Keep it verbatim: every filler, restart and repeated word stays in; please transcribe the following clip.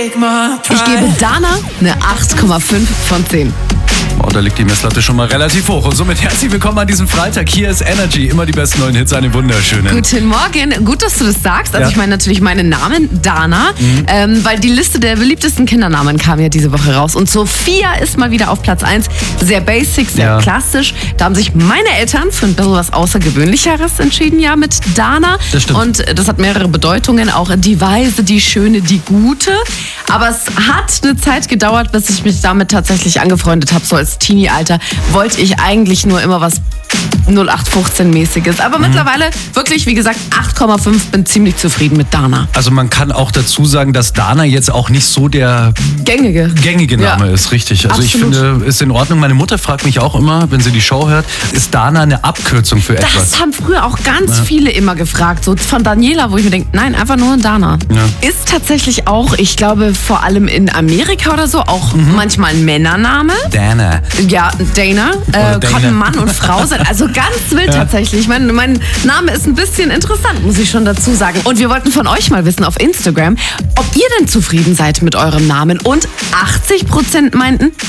Ich gebe Dana eine acht Komma fünf von zehn. Oh, da liegt die Messlatte schon mal relativ hoch. Und somit herzlich willkommen an diesem Freitag. Hier ist Energy. Immer die besten neuen Hits, eine wunderschöne. Guten Morgen. Gut, dass du das sagst. Also Ja. ich meine natürlich meinen Namen, Dana, Mhm. ähm, weil die Liste der beliebtesten Kindernamen kam ja diese Woche raus. Und Sophia ist mal wieder auf Platz eins. Sehr basic, sehr Ja. klassisch. Da haben sich meine Eltern für ein bisschen was Außergewöhnlicheres entschieden, ja, mit Dana. Das stimmt. Und das hat mehrere Bedeutungen. Auch die Weise, die Schöne, die Gute. Aber es hat eine Zeit gedauert, bis ich mich damit tatsächlich angefreundet habe. So als Teenie-Alter wollte ich eigentlich nur immer was null acht fünfzehn-mäßiges. Aber Mhm. mittlerweile wirklich, wie gesagt, acht Komma fünf, bin ziemlich zufrieden mit Dana. Also man kann auch dazu sagen, dass Dana jetzt auch nicht so der Gängige. gängige Name Ja. ist, richtig. Also Absolut. ich finde, ist in Ordnung. Meine Mutter fragt mich auch immer, wenn sie die Show hört, ist Dana eine Abkürzung für etwas? Das haben früher auch ganz viele immer gefragt. So von Daniela, wo ich mir denke, nein, einfach nur Dana. Ja. Ist tatsächlich auch, ich glaube, vor allem in Amerika oder so, auch Mhm. manchmal ein Männername. Dana. Ja, Dana. Oder Äh, Dana. kann Mann und Frau sein. Also ganz wild Ja. tatsächlich. Ich meine, mein Name ist ein bisschen interessant, muss ich schon dazu sagen. Und wir wollten von euch mal wissen auf Instagram, ob ihr denn zufrieden seid mit eurem Namen. Und achtzig Prozent meinten,